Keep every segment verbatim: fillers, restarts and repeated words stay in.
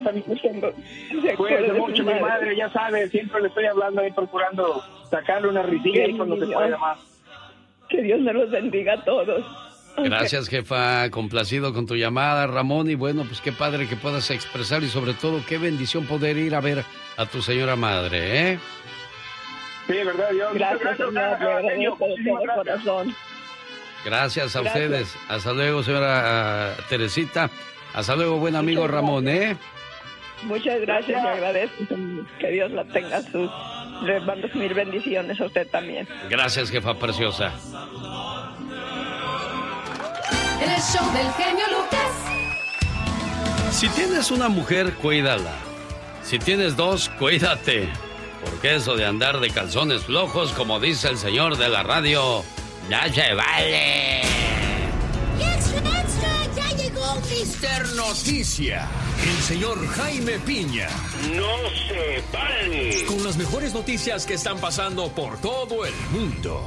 Cuídate mucho, mi madre, ya sabes, siempre le estoy hablando ahí, procurando sacarle una risilla ahí cuando se pueda más. Que Dios me los bendiga a todos. Gracias, jefa, complacido con tu llamada, Ramón, y bueno, pues qué padre que puedas expresar y sobre todo qué bendición poder ir a ver a tu señora madre, ¿eh? Sí, verdad, yo. Gracias, señor, le agradezco de todo corazón. Gracias a Gracias. ustedes. Hasta luego, señora uh, Teresita. Hasta luego, buen amigo Muchas Ramón, ¿eh? Muchas gracias, le agradezco. Que Dios la tenga sus... Le mando mil bendiciones a usted también. Gracias, jefa preciosa. El show del genio Lucas. Si tienes una mujer, cuídala. Si tienes dos, cuídate. Porque eso de andar de calzones flojos, como dice el señor de la radio, ya se vale. ¡Extra, extra! ¡Ya llegó mister Noticia! El señor Jaime Piña. ¡No se vale! Con las mejores noticias que están pasando por todo el mundo.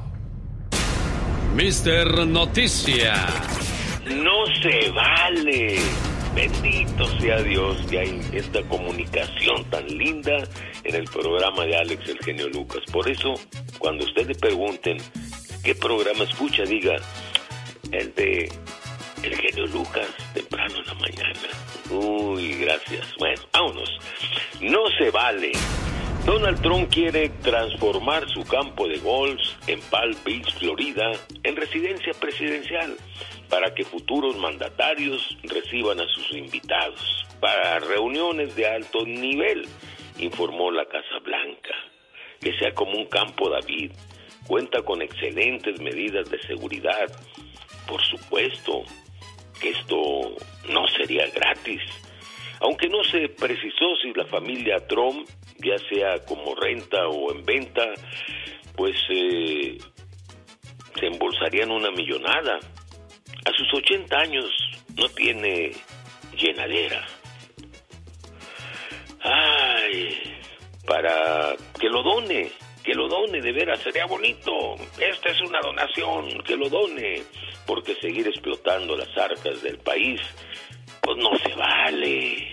mister Noticia. ¡No se vale! Bendito sea Dios que hay esta comunicación tan linda en el programa de Alex el genio Lucas. Por eso, cuando ustedes le pregunten qué programa escucha, diga el de el genio Lucas, temprano en la mañana. Uy, gracias. Bueno, vámonos. No se vale. Donald Trump quiere transformar su campo de golf en Palm Beach, Florida, en residencia presidencial, para que futuros mandatarios reciban a sus invitados para reuniones de alto nivel, informó la Casa Blanca. Que sea como un campo David, cuenta con excelentes medidas de seguridad. Por supuesto que esto no sería gratis, aunque no se precisó si la familia Trump, ya sea como renta o en venta, pues eh, se embolsarían una millonada. A sus ochenta años no tiene llenadera. Ay, para que lo done, que lo done, de veras, sería bonito. Esta es una donación, que lo done, porque seguir explotando las arcas del país, pues no se vale.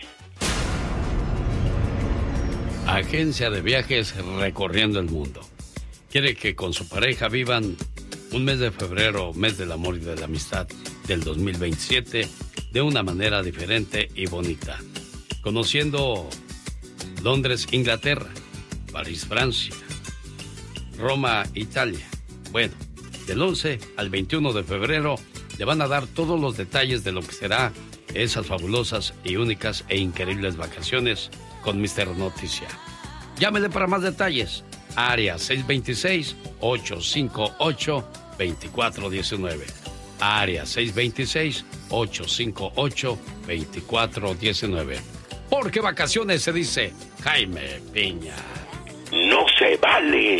Agencia de viajes recorriendo el mundo. Quiere que con su pareja vivan un mes de febrero, mes del amor y de la amistad del dos mil veintisiete, de una manera diferente y bonita. Conociendo Londres, Inglaterra, París, Francia, Roma, Italia. Bueno, del once al veintiuno de febrero le van a dar todos los detalles de lo que será esas fabulosas y únicas e increíbles vacaciones con mister Noticia. Llámele para más detalles. Área seis dos seis, ocho cinco ocho, dos cuatro uno nueve. Área seis dos seis, ocho cinco ocho, dos cuatro uno nueve. Porque vacaciones se dice Jaime Piña. ¡No se vale!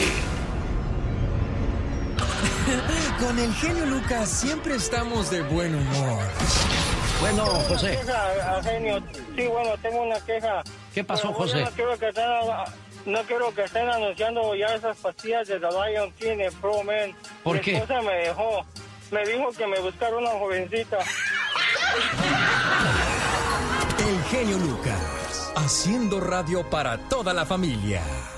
Con el genio Lucas siempre estamos de buen humor. Bueno, José. Queja, genio. Sí, bueno, tengo una queja. ¿Qué pasó, Pero, José? No quiero que estén, no quiero que estén anunciando ya esas pastillas de The Lion King en Pro Man. ¿Por Mi qué? esposa me dejó. Me dijo que me buscara una jovencita. El genio Lucas, haciendo radio para toda la familia.